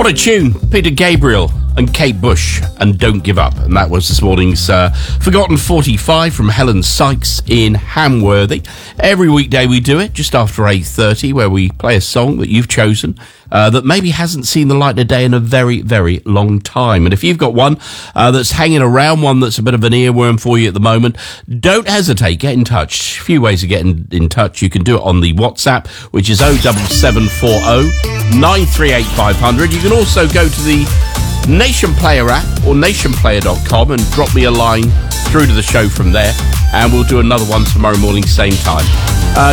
What a tune. Peter Gabriel and Kate Bush and Don't Give Up. And that was this morning's Forgotten 45 from Helen Sykes in Hamworthy. Every weekday we do it just after 8:30, where we play a song that you've chosen that maybe hasn't seen the light of day in a very, very long time. And if you've got one that's hanging around, one that's a bit of an earworm for you at the moment, don't hesitate. Get in touch. A few ways of getting in touch. You can do it on the WhatsApp, which is 07740 938 500. You can also go to the Nation Player app or nationplayer.com and drop me a line through to the show from there, and we'll do another one tomorrow morning, same time.